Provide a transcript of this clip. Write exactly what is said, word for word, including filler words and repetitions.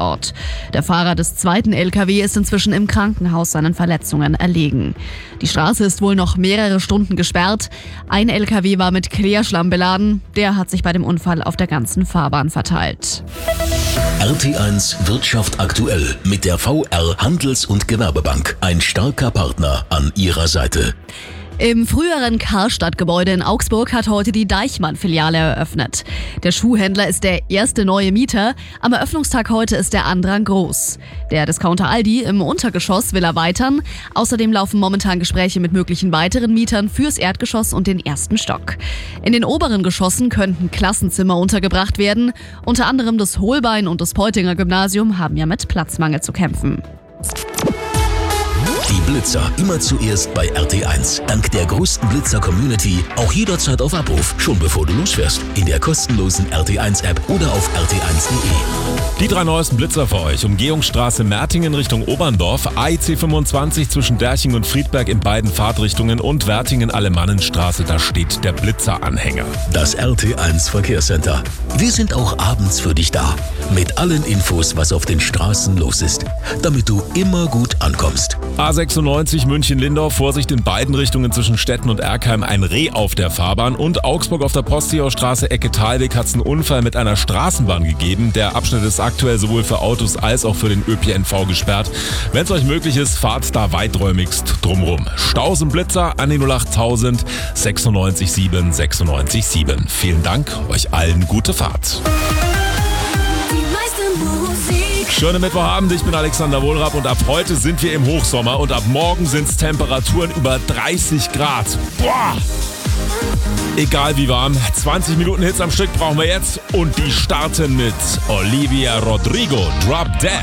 Unfallort. Der Fahrer des zweiten L K W ist inzwischen im Krankenhaus seinen Verletzungen erlegen. Die Straße ist wohl noch mehrere Stunden gesperrt. Ein L K W war mit Klärschlamm beladen. Der hat sich bei dem Unfall auf der ganzen Fahrbahn verteilt. R T eins Wirtschaft aktuell mit der V R Handels- und Gewerbebank. Ein starker Partner an ihrer Seite. Im früheren Karstadt-Gebäude in Augsburg hat heute die Deichmann-Filiale eröffnet. Der Schuhhändler ist der erste neue Mieter. Am Eröffnungstag heute ist der Andrang groß. Der Discounter Aldi im Untergeschoss will erweitern. Außerdem laufen momentan Gespräche mit möglichen weiteren Mietern fürs Erdgeschoss und den ersten Stock. In den oberen Geschossen könnten Klassenzimmer untergebracht werden. Unter anderem das Holbein und das Peutinger Gymnasium haben ja mit Platzmangel zu kämpfen. Die Blitzer immer zuerst bei R T eins. Dank der größten Blitzer-Community auch jederzeit auf Abruf, schon bevor du losfährst. In der kostenlosen R T eins App oder auf r t eins punkt de. Die drei neuesten Blitzer für euch. Umgehungsstraße Mertingen Richtung Oberndorf, A I C fünfundzwanzig zwischen Derching und Friedberg in beiden Fahrtrichtungen und Wertingen-Alemannenstraße, da steht der Blitzeranhänger. Das R T eins Verkehrscenter. Wir sind auch abends für dich da. Mit allen Infos, was auf den Straßen los ist. Damit du immer gut ankommst. A sechsundneunzig München-Lindorf, Vorsicht in beiden Richtungen zwischen Stetten und Erkheim, ein Reh auf der Fahrbahn. Und Augsburg auf der Postseeaustraße Ecke Thalweg hat es einen Unfall mit einer Straßenbahn gegeben. Der Abschnitt ist aktuell sowohl für Autos als auch für den Ö P N V gesperrt. Wenn es euch möglich ist, fahrt da weiträumigst drumrum. Staus und Blitzer an die null acht tausend sechsundneunzig sieben sechsundneunzig sieben. Vielen Dank, euch allen gute Fahrt. Schöne Mittwochabend, ich bin Alexander Wohlrab und ab heute sind wir im Hochsommer und ab morgen sind es Temperaturen über dreißig Grad. Boah! Egal wie warm, zwanzig Minuten Hits am Stück brauchen wir jetzt und die starten mit Olivia Rodrigo, Drop Dead.